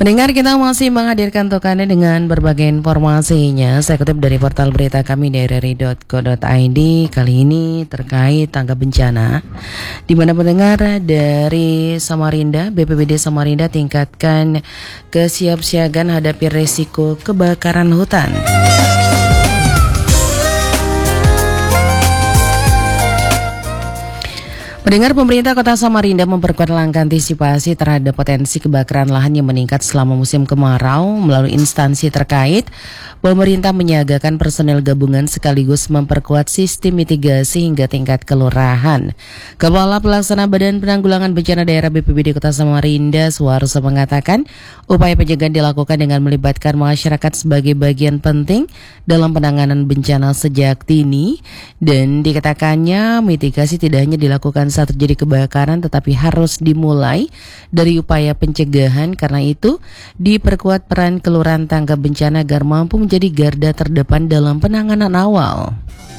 Pendengar, kita masih menghadirkan untuk Anda dengan berbagai informasinya. Saya kutip dari portal berita kami daerahri.co.id. Kali ini terkait tanggap bencana, di mana pendengar dari Samarinda, BPBD Samarinda tingkatkan kesiapsiagaan hadapi risiko kebakaran hutan. Pendengar, pemerintah Kota Samarinda memperkuat langkah antisipasi terhadap potensi kebakaran lahan yang meningkat selama musim kemarau. Melalui instansi terkait, pemerintah menyiagakan personel gabungan sekaligus memperkuat sistem mitigasi hingga tingkat kelurahan. Kepala Pelaksana Badan Penanggulangan Bencana Daerah BPBD Kota Samarinda, Suharso, mengatakan upaya pencegahan dilakukan dengan melibatkan masyarakat sebagai bagian penting dalam penanganan bencana sejak dini, dan dikatakannya mitigasi tidak hanya dilakukan saat terjadi kebakaran tetapi harus dimulai dari upaya pencegahan. Karena itu diperkuat peran kelurahan tanggap bencana agar mampu menjadi garda terdepan dalam penanganan awal.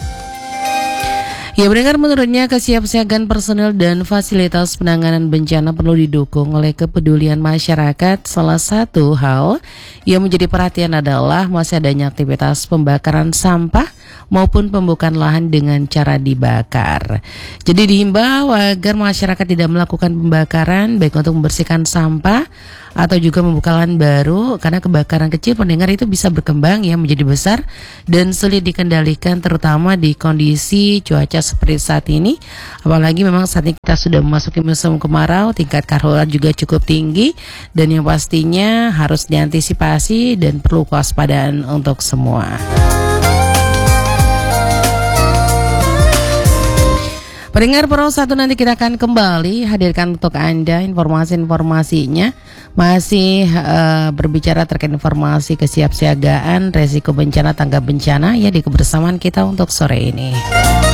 Ya, mendengar, menurutnya kesiapsiagaan personel dan fasilitas penanganan bencana perlu didukung oleh kepedulian masyarakat. Salah satu hal yang menjadi perhatian adalah masih adanya aktivitas pembakaran sampah maupun pembukaan lahan dengan cara dibakar. Jadi dihimbau agar masyarakat tidak melakukan pembakaran baik untuk membersihkan sampah atau juga membuka lahan baru, karena kebakaran kecil, pendengar, itu bisa berkembang ya menjadi besar dan sulit dikendalikan, terutama di kondisi cuaca seperti saat ini. Apalagi memang saat ini kita sudah memasuki musim kemarau, tingkat karhutlah juga cukup tinggi, dan yang pastinya harus diantisipasi dan perlu kewaspadaan untuk semua. Pendengar, Pro 1 nanti kita akan kembali hadirkan untuk Anda informasi-informasinya. Masih berbicara terkait informasi kesiapsiagaan resiko bencana tanggap bencana ya di kebersamaan kita untuk sore ini.